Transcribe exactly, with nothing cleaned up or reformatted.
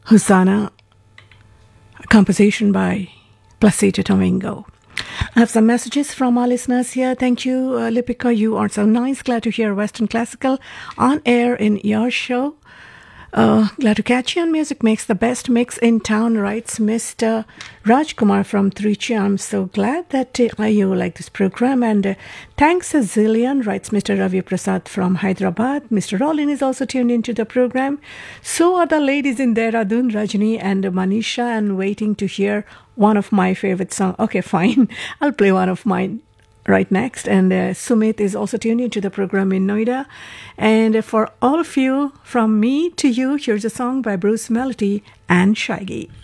Hosanna, a composition by Placido Domingo. I have some messages from our listeners here. Thank you, uh, Lipika. You are so nice. Glad to hear Western Classical on air in your show. Uh, glad to catch you on Music Makes the Best Mix in Town, writes Mister Rajkumar from Trichy. I'm so glad that uh, you like this program. And uh, thanks a zillion, writes Mister Ravi Prasad from Hyderabad. Mister Rollin is also tuned into the program. So are the ladies in Dehradun, Rajni and Manisha, and waiting to hear one of my favorite songs. Okay, fine. I'll play one of mine right next. And uh, Sumit is also tuned into the program in Noida. And uh, for all of you, from me to you, here's a song by Bruce Melody and Shaggy.